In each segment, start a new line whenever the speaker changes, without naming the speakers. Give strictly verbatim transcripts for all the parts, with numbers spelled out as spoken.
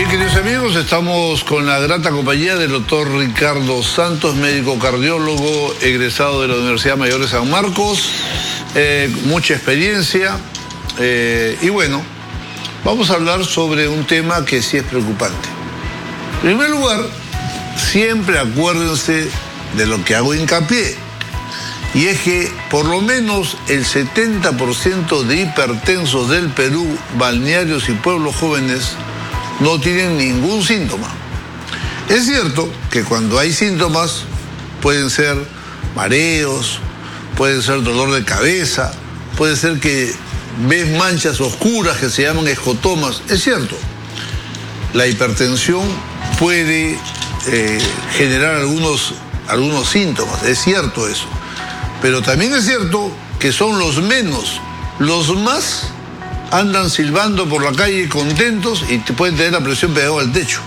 Bien, queridos amigos, estamos con la grata compañía del doctor Ricardo Santos, médico cardiólogo, egresado de la Universidad Mayor de San Marcos, eh, mucha experiencia, eh, y bueno, vamos a hablar sobre un tema que sí es preocupante. En primer lugar, siempre acuérdense de lo que hago hincapié, y es que por lo menos el setenta por ciento de hipertensos del Perú, balnearios y pueblos jóvenes, no tienen ningún síntoma. Es cierto que cuando hay síntomas pueden ser mareos, pueden ser dolor de cabeza, puede ser que ves manchas oscuras que se llaman escotomas. Es cierto, la hipertensión puede eh, generar algunos, algunos síntomas, es cierto eso. Pero también es cierto que son los menos. Los más andan silbando por la calle contentos y te pueden tener la presión pegada al techo.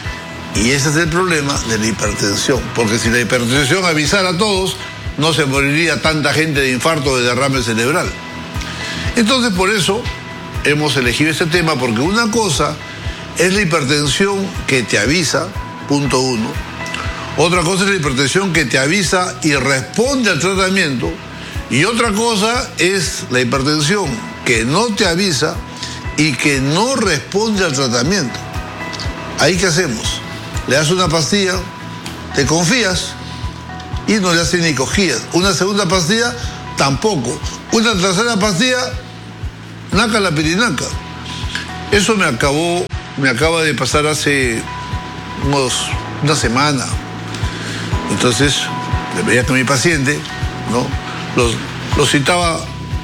Y ese es el problema de la hipertensión, porque si la hipertensión avisara a todos, no se moriría tanta gente de infarto o de derrame cerebral. Entonces, por eso hemos elegido este tema, porque una cosa es la hipertensión que te avisa, punto uno. Otra cosa es la hipertensión que te avisa y responde al tratamiento. Y otra cosa es la hipertensión que no te avisa y que no responde al tratamiento. ¿Ahí qué hacemos? Le das una pastilla, te confías y no le haces ni cogías. Una segunda pastilla, tampoco. Una tercera pastilla, naca la pirinaca. Eso me acabó, me acaba de pasar hace unos, una semana. Entonces, le veía que mi paciente, ¿no? Los, los citaba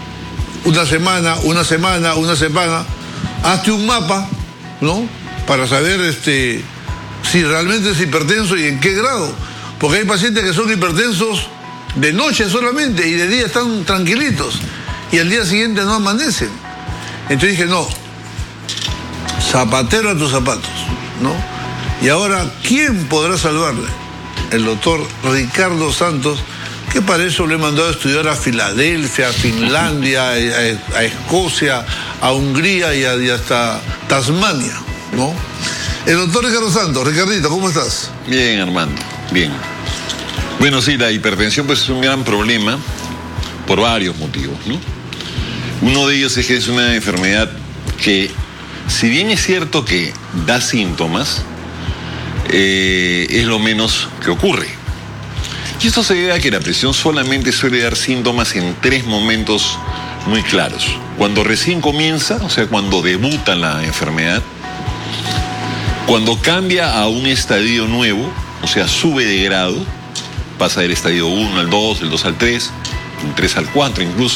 una semana, una semana, una semana. Hazte un mapa, ¿no? Para saber este, si realmente es hipertenso y en qué grado. Porque hay pacientes que son hipertensos de noche solamente y de día están tranquilitos. Y al día siguiente no amanecen. Entonces dije, no, zapatero a tus zapatos, ¿no? Y ahora, ¿quién podrá salvarle? El doctor Ricardo Santos, que para eso le he mandado a estudiar a Filadelfia, a Finlandia, a, a Escocia, a Hungría y, a, y hasta Tasmania, ¿no? El doctor Ricardo Santos. Ricardito, ¿cómo estás?
Bien, Armando, bien. Bueno, sí, la hipertensión pues es un gran problema por varios motivos, ¿no? Uno de ellos es que es una enfermedad que, si bien es cierto que da síntomas, eh, es lo menos que ocurre. Y esto se debe a que la presión solamente suele dar síntomas en tres momentos muy claros. Cuando recién comienza, o sea, cuando debuta la enfermedad, cuando cambia a un estadio nuevo, o sea, sube de grado, pasa del estadio uno al dos, del dos al tres, del tres al cuatro incluso,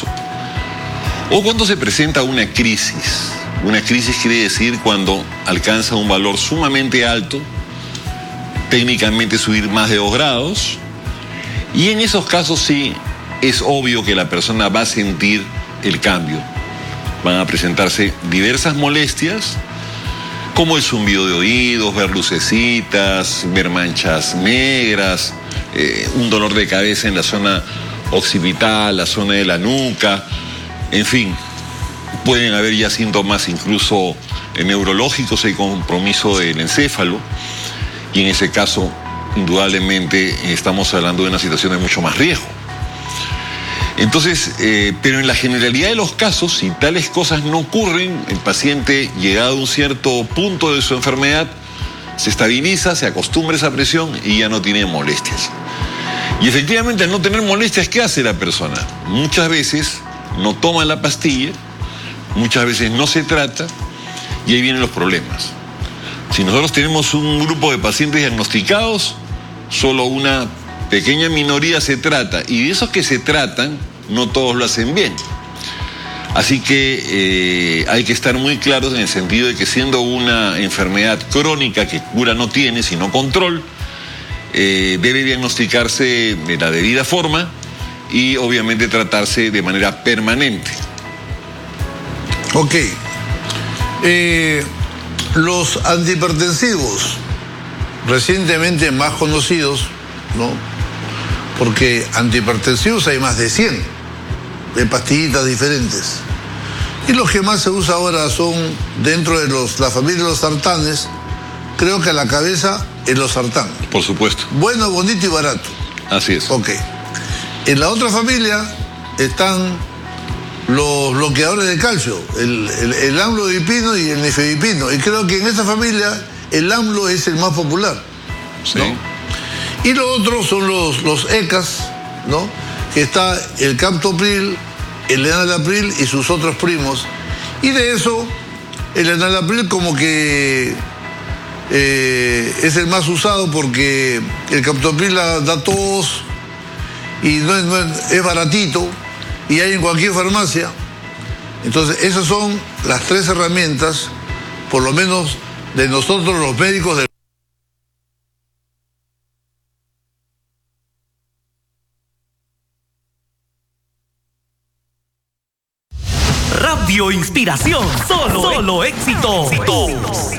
o cuando se presenta una crisis. Una crisis quiere decir cuando alcanza un valor sumamente alto, técnicamente subir más de dos grados, y en esos casos sí es obvio que la persona va a sentir el cambio. Van a presentarse diversas molestias, como el zumbido de oídos, ver lucecitas, ver manchas negras, eh, un dolor de cabeza en la zona occipital, la zona de la nuca, en fin, pueden haber ya síntomas incluso neurológicos, hay compromiso del encéfalo, y en ese caso indudablemente estamos hablando de una situación de mucho más riesgo. Entonces, eh, pero en la generalidad de los casos, si tales cosas no ocurren, el paciente, llegado a un cierto punto de su enfermedad, se estabiliza, se acostumbra a esa presión y ya no tiene molestias. Y efectivamente, al no tener molestias, ¿qué hace la persona? Muchas veces no toma la pastilla, muchas veces no se trata, y ahí vienen los problemas. Si nosotros tenemos un grupo de pacientes diagnosticados, solo una pequeña minoría se trata, y de esos que se tratan, no todos lo hacen bien. Así que eh, hay que estar muy claros en el sentido de que, siendo una enfermedad crónica que cura no tiene, sino control, eh, debe diagnosticarse de la debida forma y obviamente tratarse de manera permanente.
Ok. Eh... Los antihipertensivos, recientemente más conocidos, ¿no? Porque antihipertensivos hay más de cien, de pastillitas diferentes. Y los que más se usa ahora son, dentro de los, la familia de los sartanes, creo que a la cabeza el losartán.
Por supuesto.
Bueno, bonito y barato.
Así es.
Ok. En la otra familia están los bloqueadores de calcio, el, el, el amlodipino y el nifedipino. Y creo que en esa familia el amlo es el más popular, ¿no?
Sí.
Y lo otro son los, los E C As, ¿no? Que está el captopril, el enalapril y sus otros primos. Y de eso, el enalapril como que eh, es el más usado porque el captopril da, da tos y no es, no es, es baratito y hay en cualquier farmacia. Entonces, esas son las tres herramientas, por lo menos de nosotros los médicos del...
Radio Inspiración, solo, solo éxitos. éxitos.